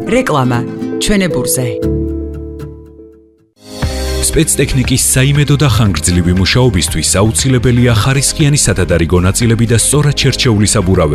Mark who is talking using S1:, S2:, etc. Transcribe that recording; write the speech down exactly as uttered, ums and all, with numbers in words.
S1: რეკლამა ჩვენებურზე.
S2: სპეცტექნიკის საიმედო და ხანგრძლივი მუშაობისთვის აუცილებელია ხარისხიანი სათადარიგო ნაწილები და სწორად შერჩეული საბურავები.